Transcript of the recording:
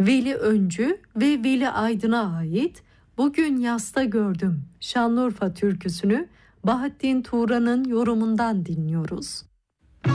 Veli Öncü ve Veli Aydın'a ait "Bugün Yasta Gördüm" Şanlıurfa türküsünü Bahattin Turan'ın yorumundan dinliyoruz.